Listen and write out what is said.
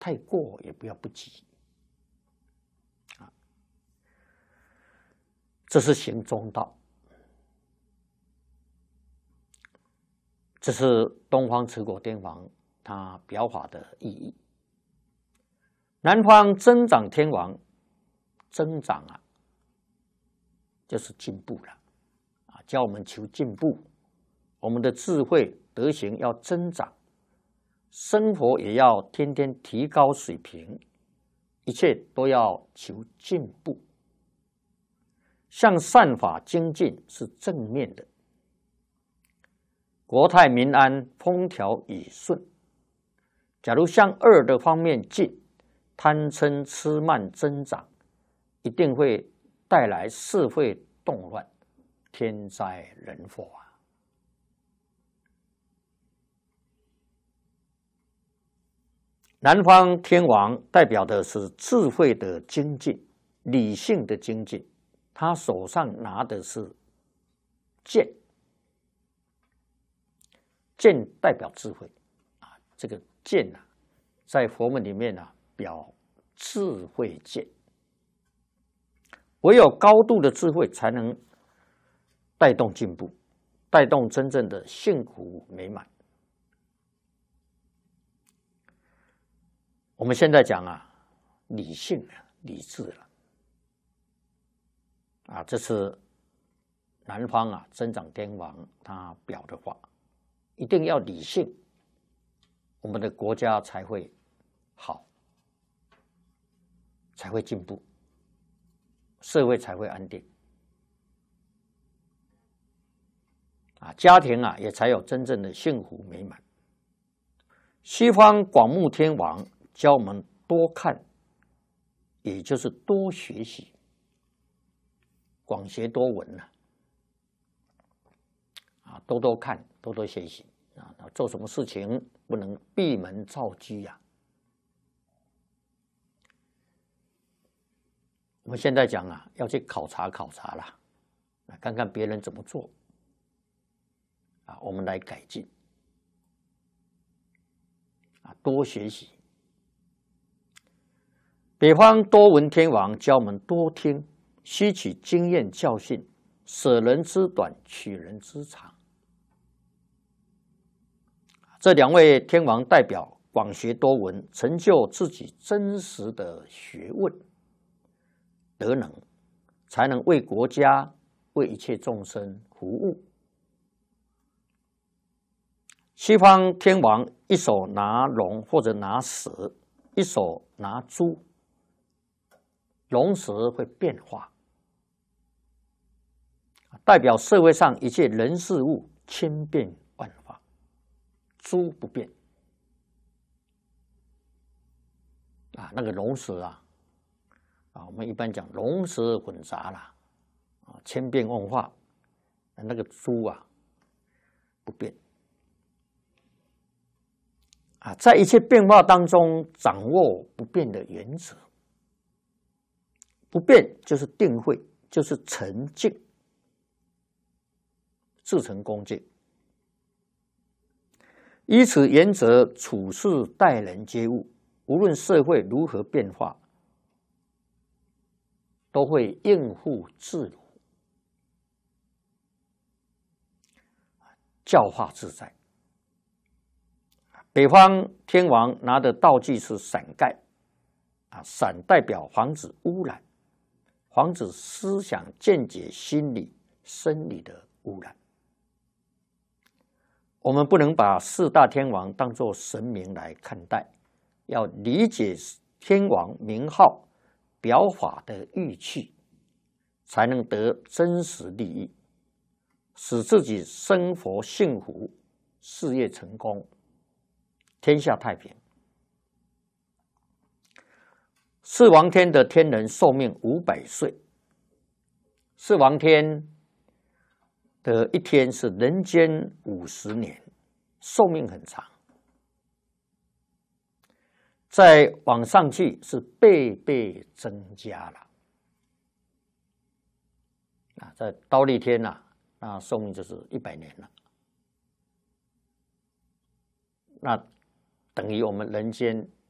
太过也不要不及。这是行中道，这是东方持国天王他表法的意义。南方增长天王，增长啊，就是进步了啊，教我们求进步，我们的智慧德行要增长，生活也要天天提高水平，一切都要求进步。向善法精进是正面的，国泰民安，风调雨顺。假如向恶的方面进，贪嗔痴慢增长，一定会带来社会动乱，天灾人祸啊！南方天王代表的是智慧的精进，理性的精进。他手上拿的是剑，剑代表智慧啊。这个剑啊，在佛门里面啊，表智慧剑。唯有高度的智慧，才能带动进步，带动真正的幸福美满。我们现在讲啊，理性了，理智了。啊，这是南方啊增长天王他表的话，一定要理性，我们的国家才会好，才会进步，社会才会安定，啊，家庭啊也才有真正的幸福美满。西方广目天王教我们多看，也就是多学习。广学多闻呐，啊，多多看，多多学习啊！做什么事情不能闭门造车呀？我们现在讲啊，要去考察啦，看看别人怎么做啊，我们来改进啊，多学习。北方多闻天王教我们多听。吸取经验教训，舍人之短，取人之长。这两位天王代表广学多闻，成就自己真实的学问德能，才能为国家、为一切众生服务。西方天王一手拿龙或者拿蛇，一手拿珠，龙蛇会变化。代表社会上一切人事物千变万化，诸不变啊。那个龙蛇啊，我们一般讲龙蛇混杂啦，啊，千变万化。那个诸啊不变啊，在一切变化当中掌握不变的原则。不变就是定慧，就是沉静。自成恭敬，依此原则处事待人接物，无论社会如何变化，都会应付自如，教化自在。北方天王拿的道具是伞盖，啊，伞代表防止污染，防止思想见解、心理、生理的污染。我们不能把四大天王当作神明来看待，要理解天王名号表法的义趣，才能得真实利益，使自己生活幸福，事业成功，天下太平。四王天的天人寿命500岁，四王天的一天是人间50年，寿命很长。再往上去是倍倍增加了。在忉利天那寿命就是100年了。那等于我们人间